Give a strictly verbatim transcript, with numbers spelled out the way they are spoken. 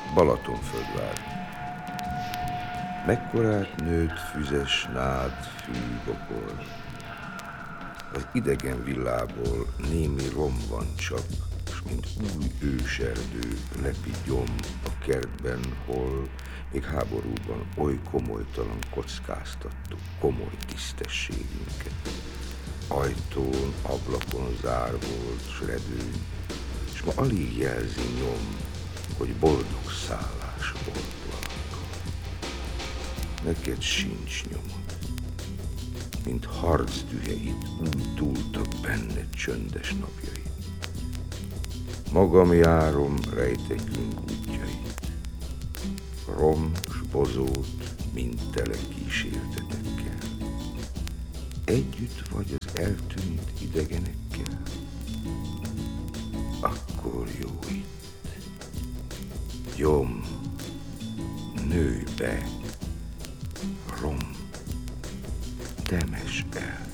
Balatonföldvár. Mekkorát nőtt füzes nád fűbokor. Az idegen villából némi rom van csak, s mint új őserdő lepi gyom a kertben, hol még háborúban oly komolytalan kockáztattuk komoly tisztességünket. Ajtón, ablakon zár volt, s redőny, s ma alig jelzi nyom, hogy boldog szállás volt valahol. Neked sincs nyomod, mint harcdühe itt úgy dúltak benned csöndes napjait. Magam járom rejtekünk útjait, rom s bozót mind tele kísértetekkel. Együtt vagy az eltűnt idegenekkel, akkor jó itt. Gyom, nőj be, rom, temes el.